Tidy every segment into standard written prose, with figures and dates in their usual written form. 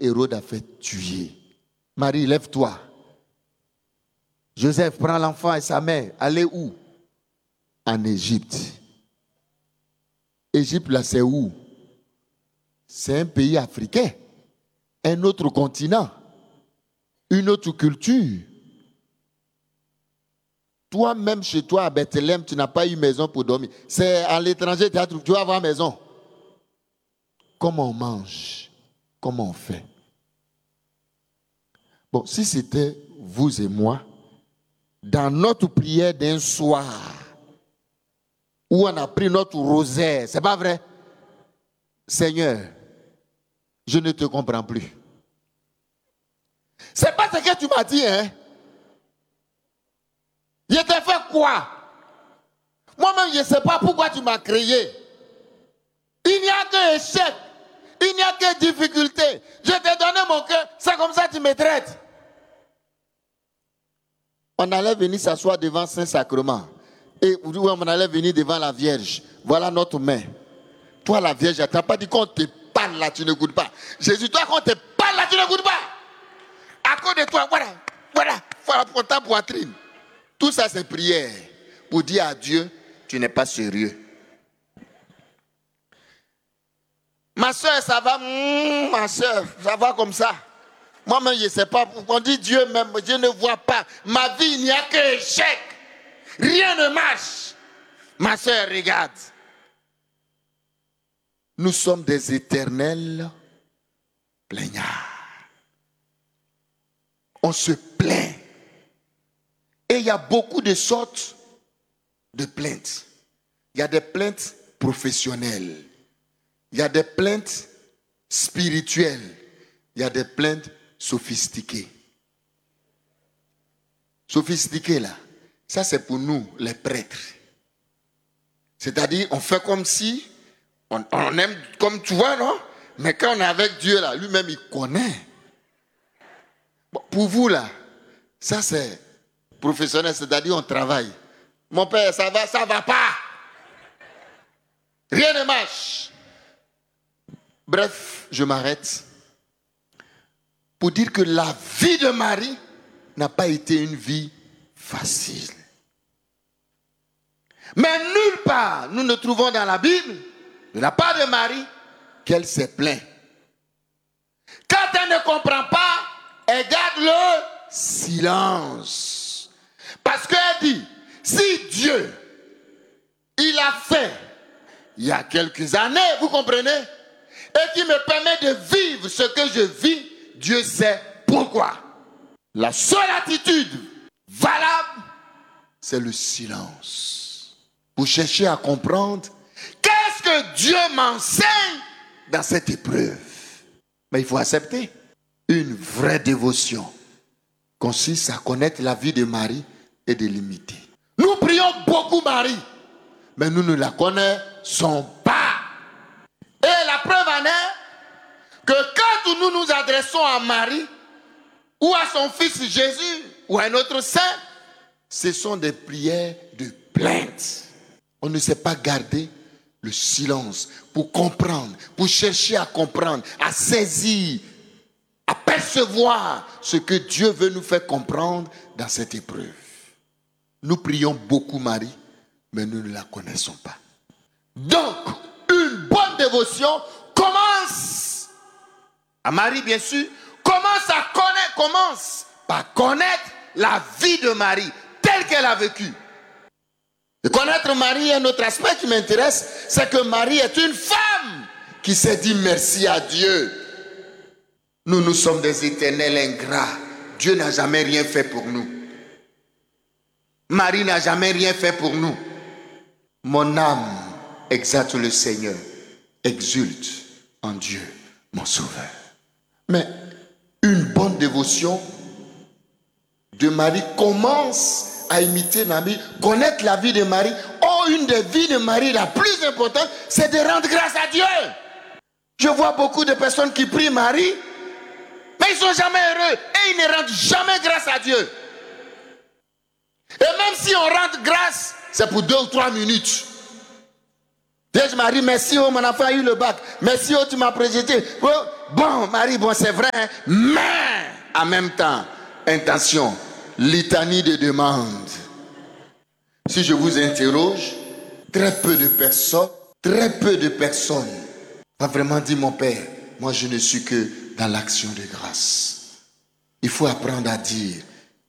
Hérode a fait tuer. Marie, lève-toi. Joseph prend l'enfant et sa mère. Allez où? En Égypte. Égypte, là, c'est où? C'est un pays africain. Un autre continent. Une autre culture. Toi-même, chez toi, à Bethléem, tu n'as pas eu maison pour dormir. C'est à l'étranger, tu vas avoir maison. Comment on mange? Comment on fait? Bon, si c'était vous et moi, dans notre prière d'un soir, où on a pris notre rosaire, c'est pas vrai? Seigneur, je ne te comprends plus. C'est pas ce que tu m'as dit, hein? Je t'ai fait quoi? Moi-même, je ne sais pas pourquoi tu m'as créé. Il n'y a que échec. Il n'y a que difficulté. Je t'ai donné mon cœur. C'est comme ça que tu me traites. On allait venir s'asseoir devant Saint-Sacrement. Et on allait venir devant la Vierge. Voilà notre main. Toi, la Vierge, tu n'as pas dit qu'on te parle là, tu ne goûtes pas. Jésus, toi, qu'on te parle là, tu ne goûtes pas. À cause de toi, voilà pour ta poitrine. Tout ça, c'est prière pour dire à Dieu, tu n'es pas sérieux. Ma soeur, ça va, ma soeur, ça va comme ça. Moi-même, je ne sais pas. On dit Dieu même, je ne vois pas. Ma vie, il n'y a que échec. Rien ne marche. Ma soeur, regarde. Nous sommes des éternels plaignards. On se plaint. Et il y a beaucoup de sortes de plaintes. Il y a des plaintes professionnelles. Il y a des plaintes spirituelles. Il y a des plaintes sophistiquées. Sophistiquées là, ça c'est pour nous les prêtres. C'est-à-dire on fait comme si, on aime comme tu vois, non? Mais quand on est avec Dieu là, lui-même il connaît. Bon, pour vous là, ça c'est professionnel, c'est-à-dire on travaille. Mon père, ça va pas. Rien ne marche. Bref, je m'arrête pour dire que la vie de Marie n'a pas été une vie facile. Mais nulle part, nous ne trouvons dans la Bible, de la part de Marie, qu'elle s'est plainte. Quand elle ne comprend pas, elle garde le silence. Parce qu'elle dit, si Dieu, il a fait, il y a quelques années, vous comprenez, et qui me permet de vivre ce que je vis, Dieu sait pourquoi. La seule attitude valable, c'est le silence. Pour chercher à comprendre, qu'est-ce que Dieu m'enseigne dans cette épreuve? Mais il faut accepter. Une vraie dévotion consiste à connaître la vie de Marie et de l'imiter. Nous prions beaucoup Marie, mais nous ne la connaissons pas. Et la preuve en est que quand nous nous adressons à Marie, ou à son fils Jésus, ou à un autre saint, ce sont des prières de plainte. On ne sait pas garder le silence pour comprendre, pour chercher à comprendre, à saisir, à percevoir ce que Dieu veut nous faire comprendre dans cette épreuve. Nous prions beaucoup Marie, mais nous ne la connaissons pas. Donc, une bonne dévotion commence, à Marie bien sûr, commence par connaître la vie de Marie, telle qu'elle a vécu. Et connaître Marie, un autre aspect qui m'intéresse, c'est que Marie est une femme qui s'est dit merci à Dieu. Nous sommes des éternels ingrats. Dieu n'a jamais rien fait pour nous. Marie n'a jamais rien fait pour nous. Mon âme exalte le Seigneur, exulte en Dieu, mon sauveur. Mais une bonne dévotion de Marie commence à imiter la vie, connaître la vie de Marie. Oh, une des vies de Marie la plus importante, c'est de rendre grâce à Dieu. Je vois beaucoup de personnes qui prient Marie, mais ils ne sont jamais heureux et ils ne rendent jamais grâce à Dieu. Et même si on rend grâce, c'est pour 2 ou 3 minutes. Dis, Marie, merci, oh, mon enfant a eu le bac. Merci, oh, tu m'as présenté. Oh, bon, Marie, bon, c'est vrai, hein, mais en même temps, intention, litanie de demandes. Si je vous interroge, très peu de personnes vont vraiment dire, mon Père, moi je ne suis que dans l'action de grâce. Il faut apprendre à dire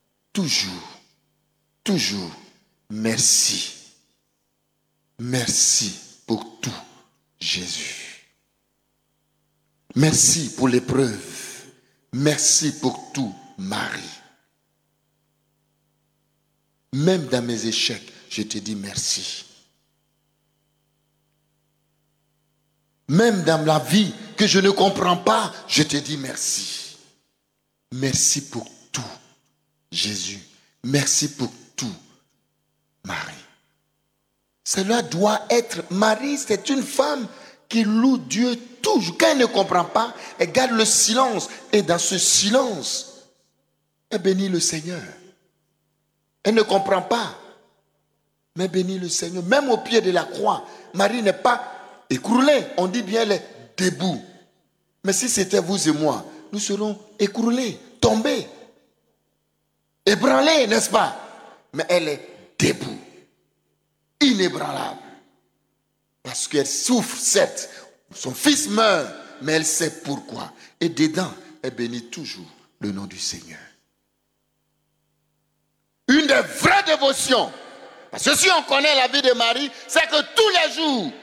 toujours, merci. Merci pour tout, Jésus. Merci pour l'épreuve. Merci pour tout, Marie. Même dans mes échecs, je te dis merci. Même dans la vie que je ne comprends pas, je te dis merci. Merci pour tout, Jésus. Merci pour tout, Marie. Cela doit être, Marie, c'est une femme qui loue Dieu toujours. Quand elle ne comprend pas, elle garde le silence. Et dans ce silence, elle bénit le Seigneur. Elle ne comprend pas, mais bénit le Seigneur. Même au pied de la croix, Marie n'est pas écroulée. On dit bien, elle est debout. Mais si c'était vous et moi, nous serons écroulés, tombés, ébranlés, n'est-ce pas? Mais elle est debout, inébranlable. Parce qu'elle souffre, certes. Son fils meurt, mais elle sait pourquoi. Et dedans, elle bénit toujours le nom du Seigneur. Une des vraies dévotions, parce que si on connaît la vie de Marie, c'est que tous les jours,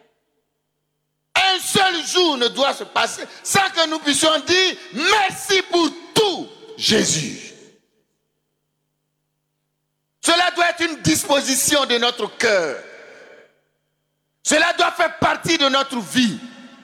un seul jour ne doit se passer sans que nous puissions dire merci pour tout, Jésus. Cela doit être une disposition de notre cœur. Cela doit faire partie de notre vie.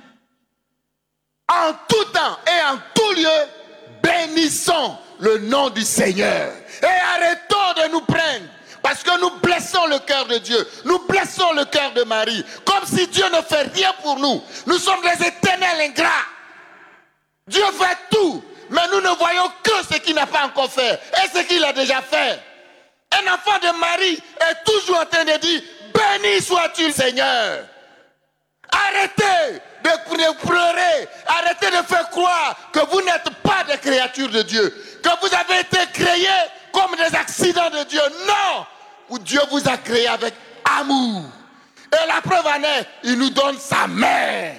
En tout temps et en tout lieu, bénissons le nom du Seigneur. Et arrêtons de nous prendre. Parce que nous blessons le cœur de Dieu. Nous blessons le cœur de Marie. Comme si Dieu ne fait rien pour nous. Nous sommes des éternels ingrats. Dieu fait tout. Mais nous ne voyons que ce qu'il n'a pas encore fait. Et ce qu'il a déjà fait. Un enfant de Marie est toujours en train de dire, béni sois-tu, Seigneur. Arrêtez de pleurer. Arrêtez de faire croire que vous n'êtes pas des créatures de Dieu. Que vous avez été créés comme des accidents de Dieu. Non! Dieu vous a créé avec amour. Et la preuve en est, il nous donne sa main.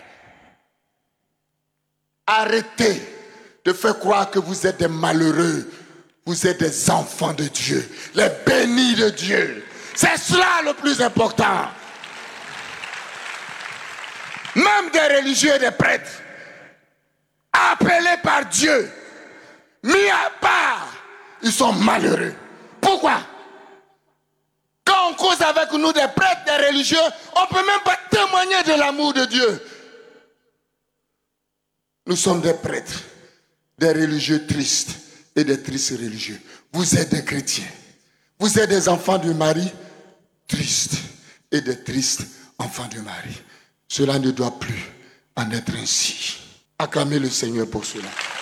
Arrêtez de faire croire que vous êtes des malheureux. Vous êtes des enfants de Dieu. Les bénis de Dieu. C'est cela le plus important. Même des religieux et des prêtres, appelés par Dieu, mis à part, ils sont malheureux. Pourquoi? Quand on cause avec nous des prêtres, des religieux, on ne peut même pas témoigner de l'amour de Dieu. Nous sommes des prêtres, des religieux tristes et des tristes religieux. Vous êtes des chrétiens. Vous êtes des enfants de Marie tristes et des tristes enfants de Marie. Cela ne doit plus en être ainsi. Acclamez le Seigneur pour cela.